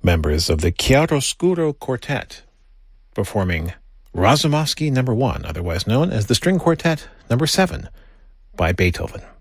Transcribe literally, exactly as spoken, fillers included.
members of the Chiaroscuro Quartet performing Razumovsky Number One, otherwise known as the String Quartet Number Seven by Beethoven.